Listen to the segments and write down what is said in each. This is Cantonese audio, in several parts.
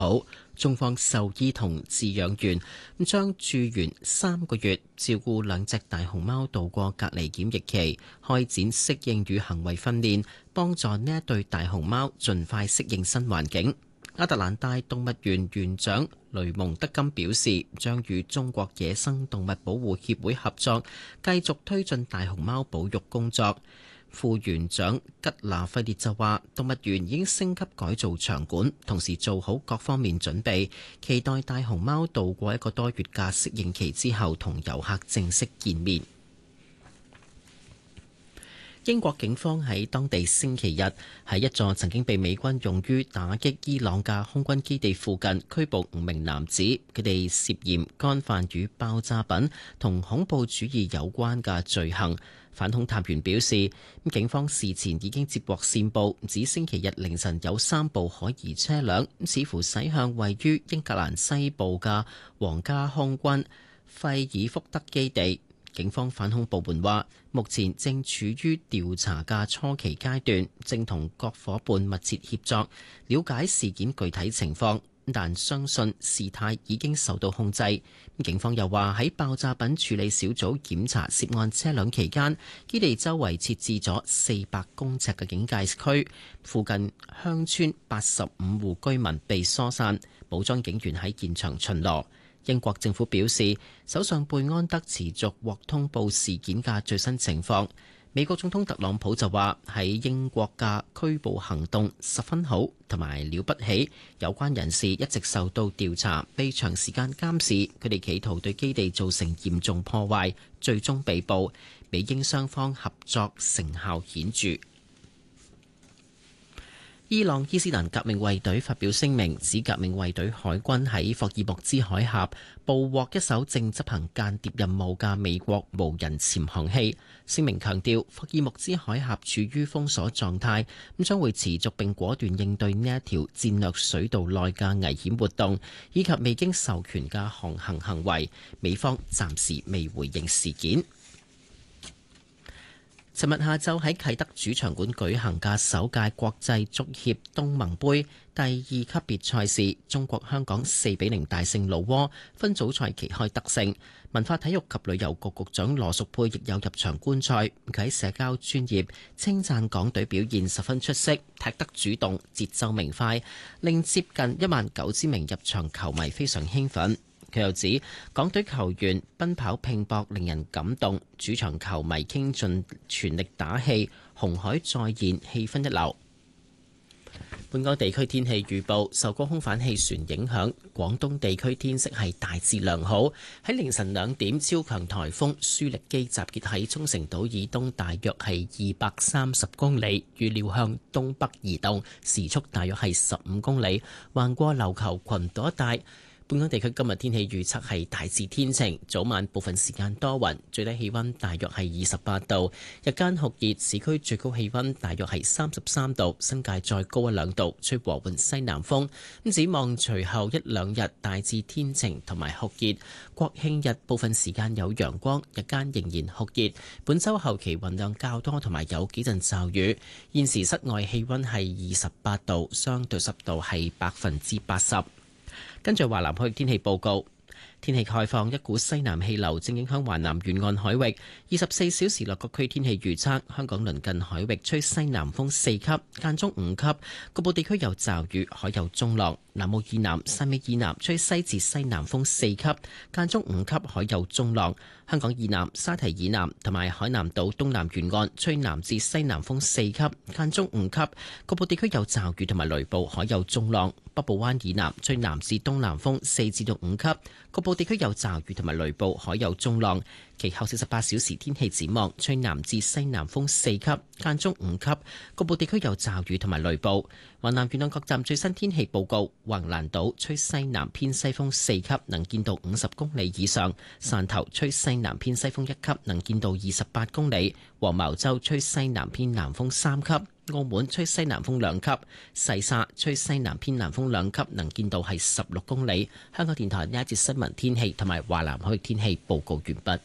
好，中方獸醫同飼養員將駐園3個月，照顧2隻大熊貓度過隔離檢疫期，開展適應與行為訓練，幫助呢一對大熊貓盡快適應新環境。亞特蘭大動物園園長雷蒙德金表示，將與中國野生動物保護協會合作，繼續推進大熊貓保育工作。副園長吉拿費列就話，動物園已經升級改造場館，同時做好各方面準備，期待大熊貓度過1個多月嘅適應期之後，同遊客正式見面。英國警方喺當地星期日喺一座曾經被美軍用於打擊伊朗嘅空軍基地附近拘捕5名男子，佢哋涉嫌干犯與爆炸品同恐怖主義有關嘅罪行。反恐探員表示，警方事前已經接獲線報，指星期日凌晨有3部可疑車輛似乎駛向位於英格蘭西部嘅皇家空軍費爾福德基地。警方反恐部門話，目前正處於調查嘅初期階段，正同各夥伴密切協作，了解事件具體情況，但相信事態已經受到控制。警方又話，喺爆炸品處理小組檢查涉案車輛期間，基地周圍設置咗400公尺嘅警戒區，附近鄉村85戶居民被疏散，武裝警員喺現場巡邏。英國政府表示，首相貝安德持續獲通報事件嘅最新情況。美國總統特朗普就話，喺英國嘅拘捕行動十分好同埋了不起，有關人士一直受到調查，被長時間監視，佢哋企圖對基地造成嚴重破壞，最終被捕。美英雙方合作成效顯著。伊朗伊斯蘭革命衛隊發表聲明，指革命衛隊海軍喺霍爾木茲海峽捕獲一艘正執行間諜任務嘅美國無人潛航器。聲明強調，霍爾木茲海峽處於封鎖狀態，咁將會持續並果斷應對呢一條戰略水道內嘅危險活動，以及未經授權嘅航行行為。美方暫時未回應事件。尋日下晝喺啟德主場館舉行嘅首屆國際足協東盟杯第2級別賽事，中國香港4-0大勝老撾，分組賽旗開得勝。文化體育及旅遊局局長羅淑佩亦有入場觀賽，佢喺社交專頁稱讚港隊表現十分出色，踢得主動，節奏明快，令接近19000名入場球迷非常興奮。佢又指，港隊球員奔跑拼搏令人感動，主場球迷傾盡全力打氣，紅海再現，氣氛一流。本港地區天氣預報，受高空反氣旋影響，廣東地區天色係大致良好。喺凌晨2點，超強颱風舒力基集結喺沖繩島以東大約係230公里，預料向東北移動，時速大約係15公里，橫過琉球群島一帶。本港地區今日天氣預測係大致天晴，早晚部分時間多雲，最低氣溫大約係28度，日間酷熱，市區最高氣溫大約係33度，新界再高1-2度，吹和緩西南風。咁展望隨後1-2日大致天晴同埋酷熱，國慶日部分時間有陽光，日間仍然酷熱。本週後期雲量較多，同埋有幾陣驟雨。現時室外氣溫係28度，相對濕度係80%。跟住華南海域天氣報告，天氣概況，一股西南氣流正影響華南沿岸海域。24小時內各區天氣預測，香港鄰近海域吹西南風4級，間中5級，局部地區有驟雨，海有中浪。南澳以南、汕尾以南吹西至西南風4級，間中5級，海有中浪。香港以南、沙堤以南同埋海南島東南沿岸吹南至西南風4級，間中5級，局部地區有驟雨同埋雷暴，海有中浪。北部灣以南吹南至東南風4至5級，局部地區有驟雨同埋雷暴，海有中浪。其後48小時天氣展望，吹南至西南風4級，間中5級，局部地區有驟雨同埋雷暴。華南沿岸各站最新天氣報告：橫瀾島吹西南偏西風4級，能見度50公里以上；汕頭吹西南偏西風1級，能見度28公里；黃茅洲吹西南偏南風3級；澳門吹西南風2級；細沙吹西南偏南風2級，能見度係16公里。香港電台呢一節新聞天氣同埋華南海域天氣報告完畢。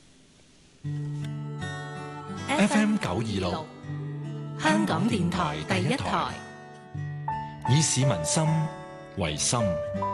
FM 926，香港電台第一台，以市民心為心。